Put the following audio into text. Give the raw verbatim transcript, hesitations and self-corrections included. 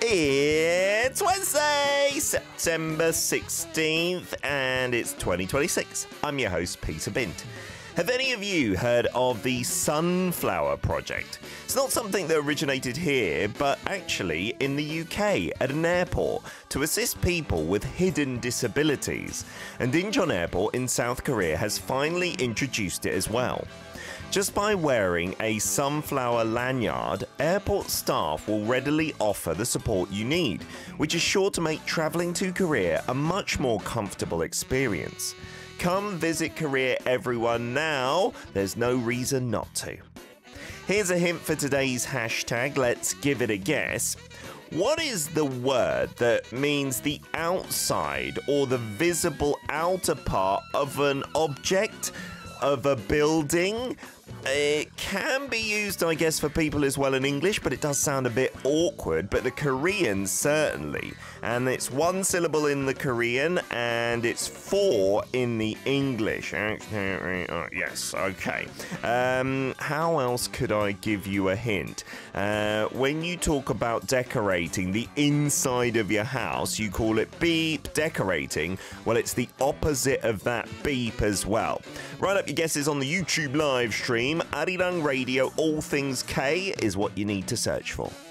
It's Wednesday, September sixteenth, and it's twenty twenty-six. I'm your host, Peter Bint. Have any of you heard of the Sunflower Project? It's not something that originated here, but actually in the U K at an airport to assist people with hidden disabilities. And Incheon Airport in South Korea has finally introduced it as well. Just by wearing a sunflower lanyard, airport staff will readily offer the support you need, which is sure to make travelling to Korea a much more comfortable experience. Come visit Korea, everyone, now. There's no reason not to. Here's a hint for today's hashtag. Let's give it a guess. What is the word that means the outside or the visible outer part of an object, of a building? It can be used, I guess, for people as well in English, but it does sound a bit awkward. But the Korean, certainly. And it's one syllable in the Korean, and it's four in the English. Yes, okay. Um, how else could I give you a hint? Uh, when you talk about decorating the inside of your house, you call it beep decorating. Well, it's the opposite of that beep as well. Write up your guesses on the YouTube live stream. Arirang Radio All Things K is what you need to search for.